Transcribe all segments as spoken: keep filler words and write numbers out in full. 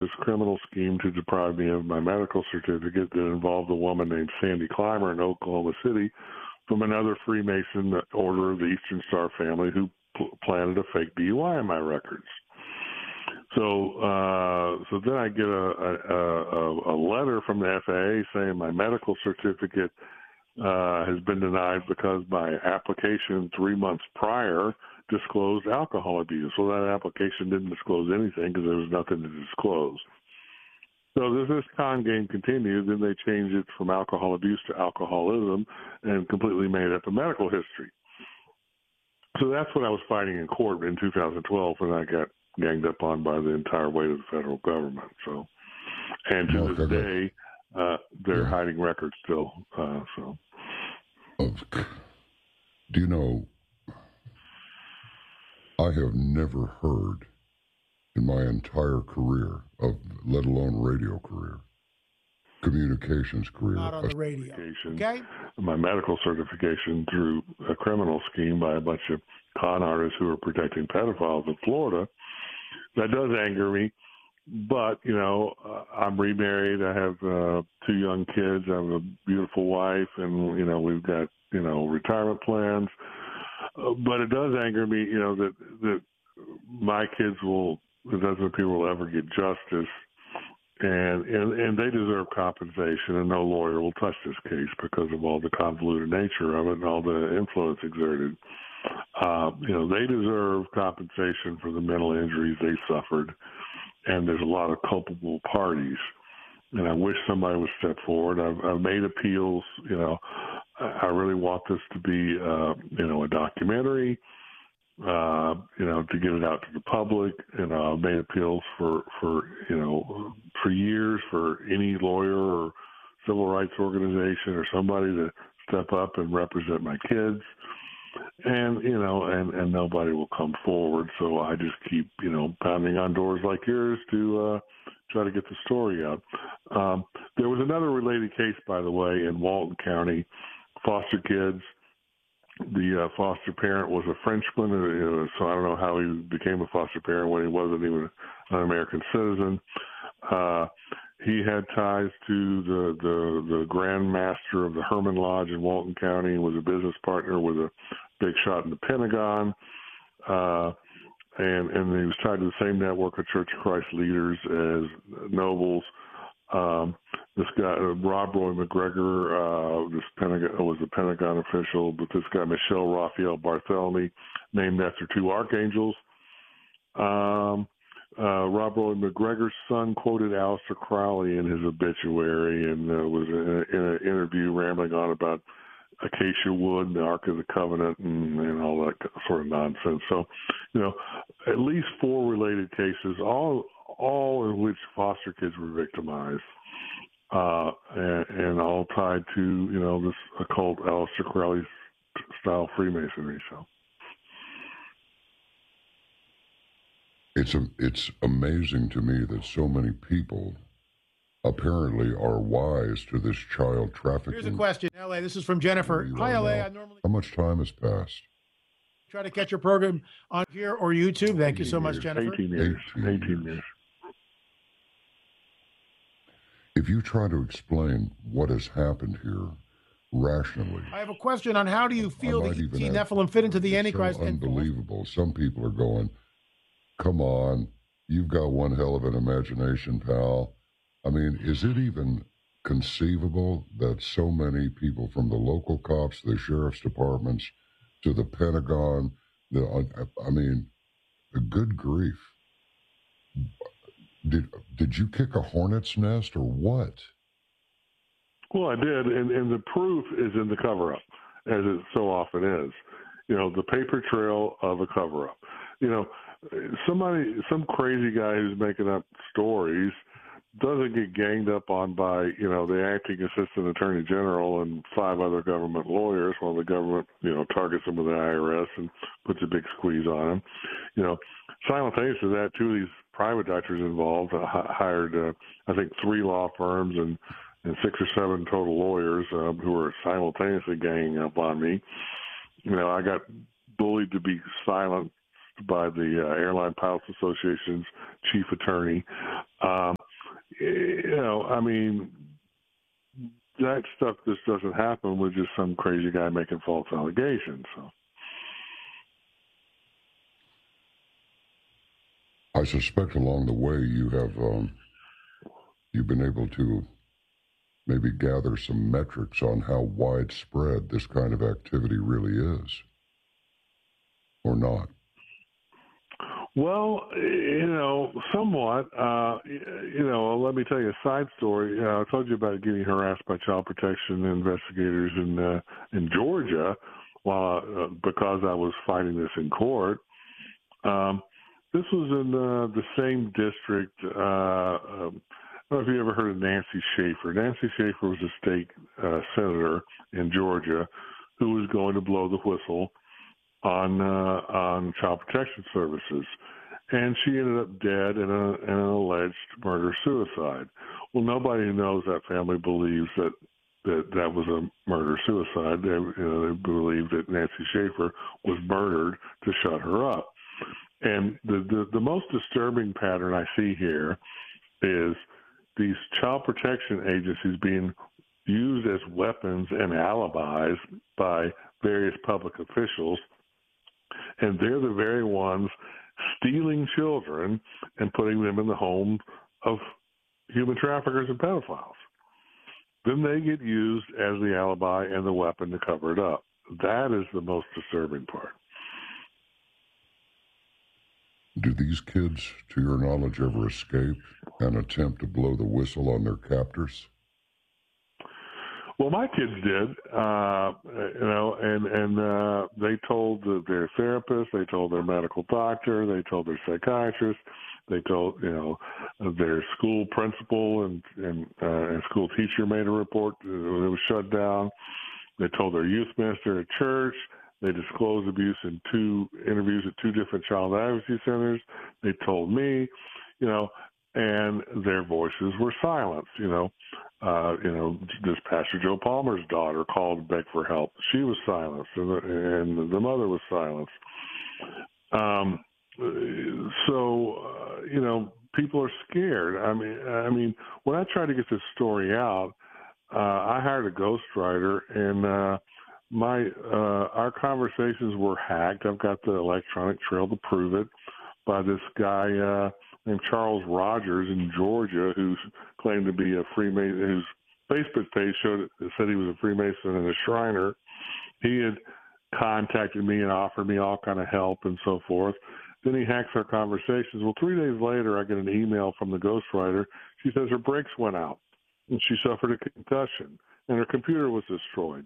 this criminal scheme to deprive me of my medical certificate that involved a woman named Sandy Clymer in Oklahoma City from another Freemason order of the Eastern Star family who pl- planted a fake D U I in my records. So, uh, so then I get a, a, a, a letter from the F A A saying my medical certificate uh, has been denied because my application three months prior disclosed alcohol abuse. Well, that application didn't disclose anything because there was nothing to disclose. So this, this con game continued. Then they changed it from alcohol abuse to alcoholism and completely made up a medical history. So that's what I was fighting in court in two thousand twelve when I got ganged up on by the entire weight of the federal government. So, and to Mark, this got, day, uh, they're yeah. hiding records still. Uh, so, do you know? I have never heard in my entire career of, let alone radio career, communications career. Not on the radio. Okay. My medical certification through a criminal scheme by a bunch of con artists who are protecting pedophiles in Florida. That does anger me, but, you know, uh, I'm remarried. I have uh, two young kids. I have a beautiful wife, and, you know, we've got, you know, retirement plans. Uh, but it does anger me, you know, that, that my kids will, that doesn't people will ever get justice. And, and and they deserve compensation, and no lawyer will touch this case because of all the convoluted nature of it and all the influence exerted. Uh, you know, they deserve compensation for the mental injuries they suffered, and there's a lot of culpable parties. And I wish somebody would step forward. I've, I've made appeals. You know, I really want this to be, uh, you know, a documentary. Uh, you know, to get it out to the public. And uh, I've made appeals for, for, you know, for years for any lawyer or civil rights organization or somebody to step up and represent my kids. And, you know, and, and nobody will come forward. So I just keep, you know, pounding on doors like yours to uh, try to get the story out. Um, there was another related case, by the way, in Walton County, foster kids. The uh, foster parent was a Frenchman, uh, so I don't know how he became a foster parent when he wasn't even an American citizen. Uh, he had ties to the, the, the Grand Master of the Herman Lodge in Walton County and was a business partner with a big shot in the Pentagon. Uh, and, and he was tied to the same network of Church of Christ leaders as Nobles. Um, this guy, uh, Rob Roy McGregor, uh, this Pentagon, was a Pentagon official, but this guy, Michelle Raphael Barthélemy, named after two archangels. Um, uh, Rob Roy McGregor's son quoted Aleister Crowley in his obituary and uh, was in, in an interview rambling on about acacia wood and the Ark of the Covenant and, and all that sort of nonsense. So, you know, at least four related cases, all all in which foster kids were victimized, uh, and, and all tied to, you know, this occult Aleister Crowley style Freemasonry. So it's a, it's amazing to me that so many people apparently are wise to this child trafficking. Here's a question, L A. This is from Jennifer. Hi, L A. I normally How much time has passed? try to catch your program on here or YouTube. Thank you so much, years, Jennifer. eighteen years. eighteen, eighteen years. If you try to explain what has happened here rationally, I have a question on how do you feel I the might E T even have- Nephilim fit into the it's Antichrist? so unbelievable. Some people are going, come on, you've got one hell of an imagination, pal. I mean, is it even conceivable that so many people from the local cops, the sheriff's departments, to the Pentagon, the, I mean, good grief. Did did you kick a hornet's nest or what? Well, I did, and, and the proof is in the cover-up, as it so often is. You know, the paper trail of a cover-up. You know, somebody, some crazy guy who's making up stories doesn't get ganged up on by, you know, the acting assistant attorney general and five other government lawyers while the government, you know, targets them with the I R S and puts a big squeeze on them. You know, simultaneous to that, two of these private doctors involved uh, hired, uh, I think, three law firms and, and six or seven total lawyers uh, who were simultaneously ganging up on me. You know, I got bullied to be silent by the uh, Airline Pilots Association's chief attorney. Um, I mean, that stuff just doesn't happen with just some crazy guy making false allegations. So. I suspect along the way you have um, you've been able to maybe gather some metrics on how widespread this kind of activity really is, or not. Well, you know, somewhat. Uh, you know, let me tell you a side story. You know, I told you about getting harassed by child protection investigators in uh, in Georgia, while uh, because I was fighting this in court. Um, this was in uh, the same district. Uh, um, I don't know if you ever heard of Nancy Schaefer. Nancy Schaefer was a state uh, senator in Georgia who was going to blow the whistle on uh, on child protection services, and she ended up dead in, a, in an alleged murder-suicide. Well, nobody who knows that family believes that that, that was a murder-suicide. They, you know, they believe that Nancy Schaefer was murdered to shut her up. And the, the, the most disturbing pattern I see here is these child protection agencies being used as weapons and alibis by various public officials, and they're the very ones stealing children and putting them in the home of human traffickers and pedophiles. Then they get used as the alibi and the weapon to cover it up. That is the most disturbing part. Do these kids, to your knowledge, ever escape and attempt to blow the whistle on their captors? Well, my kids did, uh, you know, and and uh, they told their therapist, they told their medical doctor, they told their psychiatrist, they told, you know, their school principal and and, uh, and school teacher made a report that it was shut down. They told their youth minister at church. They disclosed abuse in two interviews at two different child advocacy centers. They told me, you know, and their voices were silenced, you know. Uh, you know, this Pastor Joe Palmer's daughter called to beg for help. She was silenced, and the, and the mother was silenced. Um, so, uh, you know, people are scared. I mean, I mean, when I tried to get this story out, uh, I hired a ghostwriter, and uh, my uh, our conversations were hacked. I've got the electronic trail to prove it by this guy uh, named Charles Rogers in Georgia, who's claimed to be a Freemason, whose Facebook page showed said he was a Freemason and a Shriner. He had contacted me and offered me all kind of help and so forth. Then he hacks our conversations. Well, three days later, I get an email from the ghostwriter. She says her brakes went out and she suffered a concussion and her computer was destroyed.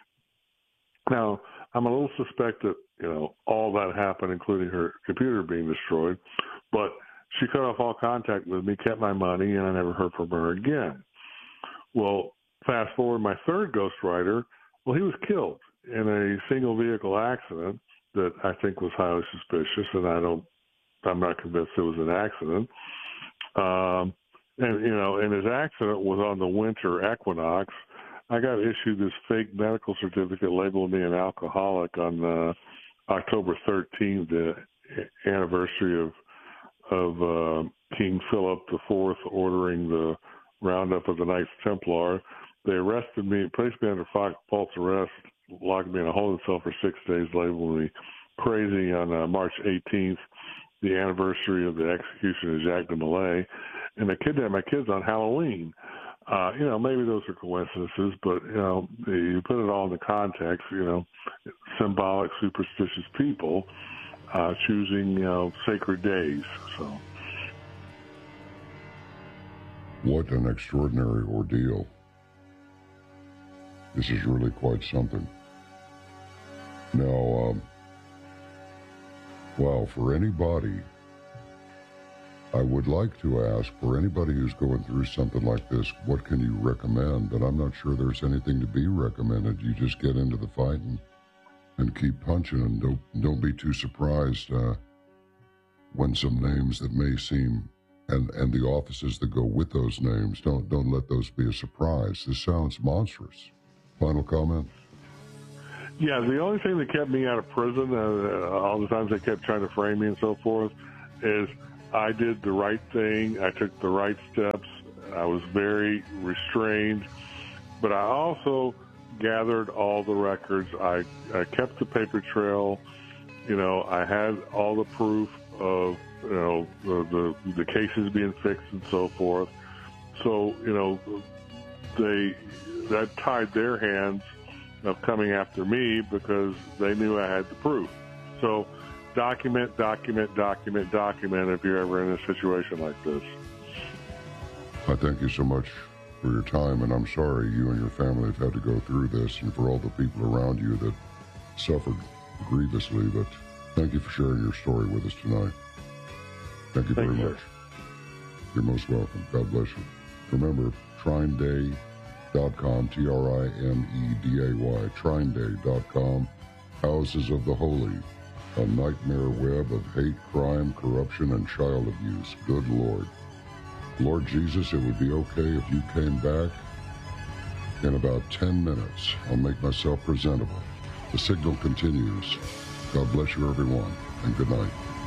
Now, I'm a little suspect that, you know, all that happened, including her computer being destroyed, but she cut off all contact with me, kept my money, and I never heard from her again. Well, fast forward, my third ghostwriter, well, he was killed in a single vehicle accident that I think was highly suspicious, and I don't, I'm not convinced it was an accident. Um, and, you know, and his accident was on the winter equinox. I got issued this fake medical certificate labeling me an alcoholic on uh, October thirteenth, the anniversary of of uh, King Philip the Fourth ordering the roundup of the Knights Templar. They arrested me, placed me under false arrest, locked me in a holding cell for six days, labeled me crazy on uh, March eighteenth, the anniversary of the execution of Jacques de Molay, and they kidnapped my kids on Halloween. Uh, you know, maybe those are coincidences, but, you know, you put it all in the context, you know, symbolic, superstitious people uh, choosing, you know, sacred days. So, what an extraordinary ordeal. This is really quite something. Now, um, well, for anybody, I would like to ask, for anybody who's going through something like this, what can you recommend? But I'm not sure there's anything to be recommended. You just get into the fight and, and keep punching, and don't, don't be too surprised uh, when some names that may seem, and, and the offices that go with those names, don't, don't let those be a surprise. This sounds monstrous. Final comment? Yeah, the only thing that kept me out of prison, uh, all the times they kept trying to frame me and so forth, is I did the right thing. I took the right steps. I was very restrained, but I also gathered all the records. I, I kept the paper trail. You know, I had all the proof of, you know, the, the, the cases being fixed and so forth. So, you know, they, that tied their hands of coming after me because they knew I had the proof. So document, document, document, document if you're ever in a situation like this. I thank you so much for your time, and I'm sorry you and your family have had to go through this, and for all the people around you that suffered grievously, but thank you for sharing your story with us tonight. Thank you very Thank you, much. You're most welcome. God bless you. Remember, trine day dot com, T R I M E D A Y, trine day dot com, Houses of the Holy, a nightmare web of hate, crime, corruption, and child abuse. Good Lord. Lord Jesus, it would be okay if you came back in about ten minutes. I'll make myself presentable. The signal continues. God bless you, everyone, and good night.